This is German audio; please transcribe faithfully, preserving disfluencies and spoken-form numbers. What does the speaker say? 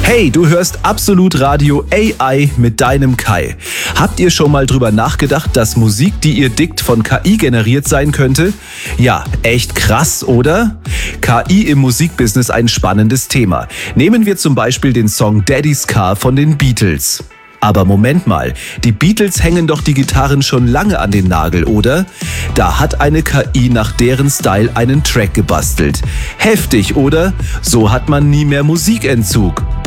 Hey, du hörst Absolut Radio A I mit deinem Kai. Habt ihr schon mal drüber nachgedacht, dass Musik, die ihr dickt, von K I generiert sein könnte? Ja, echt krass, oder? K I im Musikbusiness ein spannendes Thema. Nehmen wir zum Beispiel den Song Daddy's Car von den Beatles. Aber Moment mal, die Beatles hängen doch die Gitarren schon lange an den Nagel, oder? Da hat eine K I nach deren Style einen Track gebastelt. Heftig, oder? So hat man nie mehr Musikentzug.